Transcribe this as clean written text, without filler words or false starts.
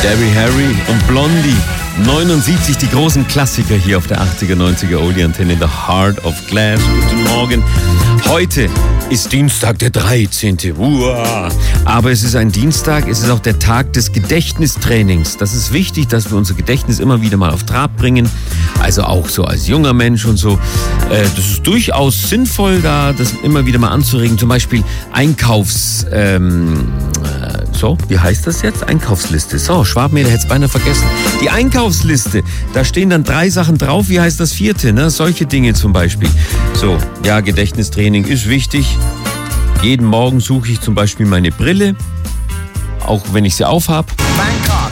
Debbie Harry und Blondie. 79, die großen Klassiker hier auf der 80er, 90er Oldie-Antenne, The Heart of Glass. Guten Morgen. Heute ist Dienstag, der 13. Uah. Aber es ist ein Dienstag, es ist auch der Tag des Gedächtnistrainings. Das ist wichtig, dass wir unser Gedächtnis immer wieder mal auf Trab bringen. Also auch so als junger Mensch und so. Das ist durchaus sinnvoll, da das immer wieder mal anzuregen. Zum Beispiel wie heißt das jetzt? Einkaufsliste. So, Schwabenmäder hätte es beinahe vergessen. Die Einkaufsliste, da stehen dann 3 Sachen drauf. Wie heißt das 4.? Ne? Solche Dinge zum Beispiel. So, ja, Gedächtnistraining ist wichtig. Jeden Morgen suche ich zum Beispiel meine Brille, auch wenn ich sie aufhab.